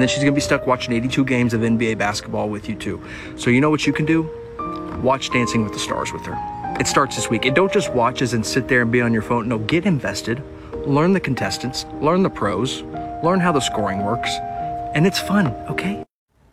Then she's going to be stuck watching 82 games of NBA basketball with you too. So you know what you can do? Watch Dancing with the Stars with her. It starts this week. And don't just watch as and sit there and be on your phone. No, get invested. Learn the contestants. Learn the pros. Learn how the scoring works. And it's fun, okay?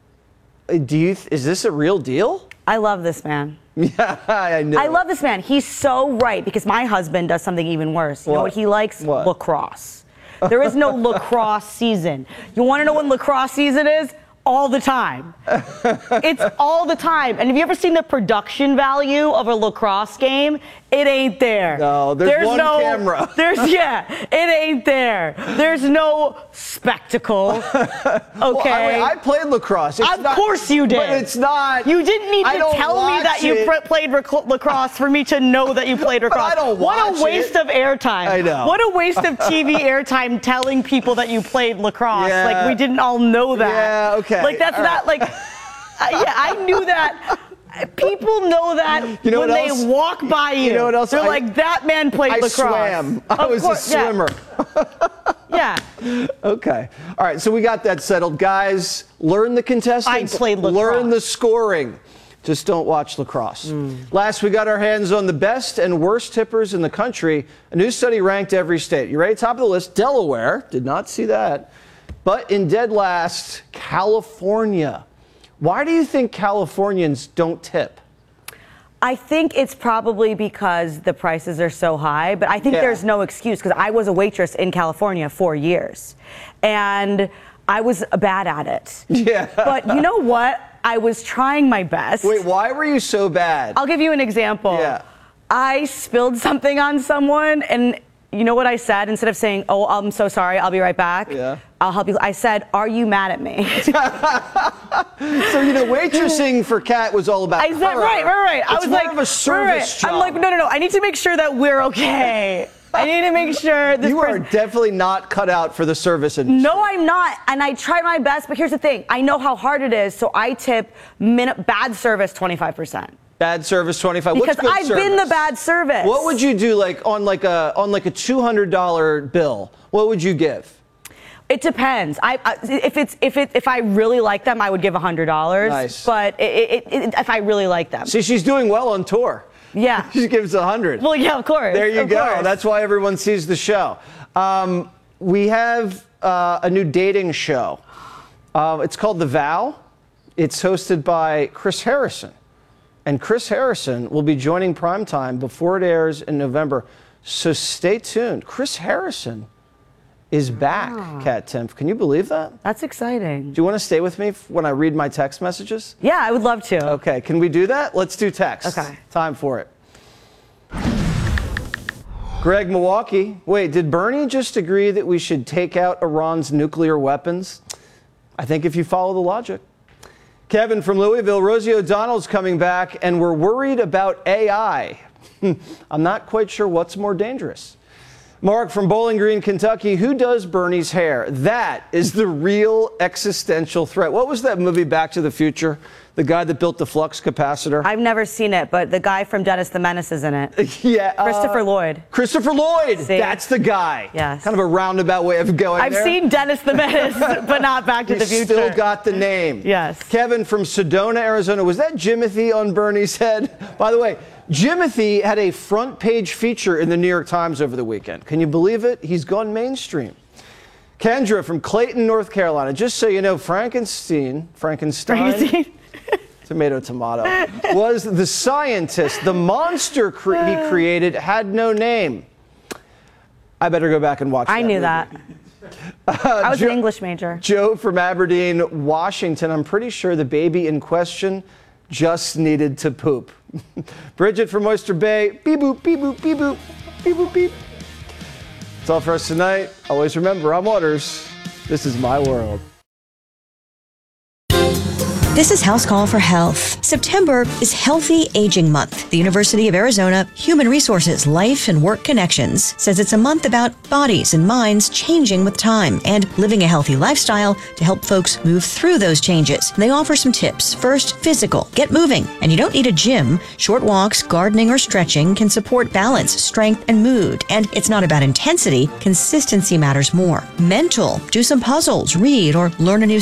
Is this a real deal? I love this man. Yeah, I know. I love this man. He's so right, because my husband does something even worse. You know what he likes? What? Lacrosse. There is no lacrosse season. You want to know when lacrosse season is? All the time. It's all the time. And have you ever seen the production value of a lacrosse game? It ain't there. No, there's one camera. It ain't there. There's no spectacle. Okay. Well, I played lacrosse. Of course you did. But it's not. You didn't need to tell me that you played lacrosse for me to know that you played lacrosse. I don't watch What a waste of airtime. I know. What a waste of TV airtime telling people that you played lacrosse. Yeah. Like, we didn't all know that. Yeah, okay. Like, that's not like. Yeah, I knew that. People know that when they walk by you. You know what else? They're like, that man played lacrosse. I swam. I was a swimmer. Yeah. Okay. All right, so we got that settled. Guys, learn the contestants. I played lacrosse. Learn the scoring. Just don't watch lacrosse. Last, we got our hands on the best and worst tippers in the country. A new study ranked every state. You ready? Top of the list, Delaware. Did not see that. But in dead last, California. Why do you think Californians don't tip? I think it's probably because the prices are so high, but I think there's no excuse, because I was a waitress in California 4 years, and I was bad at it. Yeah. But you know what? I was trying my best. Wait, why were you so bad? I'll give you an example. Yeah. I spilled something on someone, and you know what I said? Instead of saying, "Oh, I'm so sorry, I'll be right back," I'll help you, I said, "Are you mad at me?" So, you know, waitressing for Kat was all about I said, right. I was like, more of a service job. I'm like, no. I need to make sure that we're okay. I need to make sure this You are definitely not cut out for the service industry. No, I'm not. And I try my best, but here's the thing. I know how hard it is, so I tip bad service 25%. Bad service 25. Because What's good I've been the bad service. What would you do, like on like a $200 bill? What would you give? It depends. If I really like them, I would give $100. Nice. But if I really like them. See, she's doing well on tour. Yeah. She gives 100. Well, yeah, of course. There you go. Course. That's why everyone sees the show. We have a new dating show. It's called The Vow. It's hosted by Chris Harrison. And Chris Harrison will be joining Primetime before it airs in November. So stay tuned. Chris Harrison is back, Kat Timpf. Can you believe that? That's exciting. Do you want to stay with me when I read my text messages? Yeah, I would love to. Okay, can we do that? Let's do text. Okay. Time for it. Greg, Milwaukee. Wait, did Bernie just agree that we should take out Iran's nuclear weapons? I think if you follow the logic. Kevin from Louisville. Rosie O'Donnell's coming back, and we're worried about AI. I'm not quite sure what's more dangerous. Mark from Bowling Green, Kentucky. Who does Bernie's hair? That is the real existential threat. What was that movie, Back to the Future? The guy that built the flux capacitor? I've never seen it, but the guy from Dennis the Menace is in it. Yeah. Christopher Lloyd. Christopher Lloyd. See? That's the guy. Yes. Kind of a roundabout way of going I've there. seen Dennis the Menace, but not Back to the Future. Still got the name. Yes. Kevin from Sedona, Arizona. Was that Jimothy on Bernie's head? By the way, Jimothy had a front page feature in the New York Times over the weekend. Can you believe it? He's gone mainstream. Kendra from Clayton, North Carolina. Just so you know, Frankenstein. Tomato, was the scientist. The monster he created had no name. I better go back and watch that. I knew that. I was an English major. Joe from Aberdeen, Washington. I'm pretty sure the baby in question just needed to poop. Bridget from Oyster Bay. Beep boop, beep boop, beep boop, beep boop, beep. That's all for us tonight. Always remember, I'm Waters. This is my world. This is House Call for Health. September is Healthy Aging Month. The University of Arizona Human Resources Life and Work Connections says it's a month about bodies and minds changing with time and living a healthy lifestyle to help folks move through those changes. And they offer some tips. First, physical. Get moving. And you don't need a gym. Short walks, gardening, or stretching can support balance, strength, and mood. And it's not about intensity. Consistency matters more. Mental. Do some puzzles, read, or learn a new